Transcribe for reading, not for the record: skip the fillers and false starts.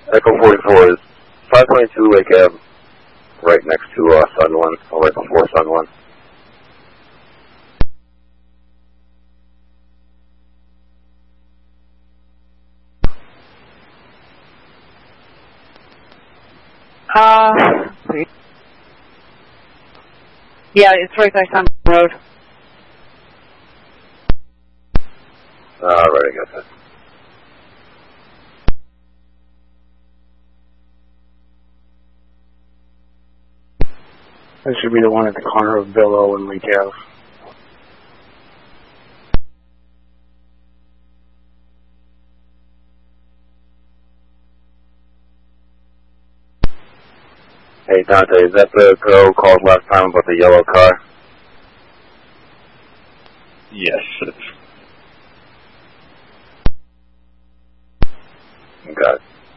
Echo 44 is 522 Lake Ave, right next to Sun 1, or right before Sun 1. Yeah, it's right by Sun Road. Right, I got that. That should be the one at the corner of Billow and Lake Ave. Hey, Dante, is that the girl who called last time about the yellow car? Yes, it is. Got it.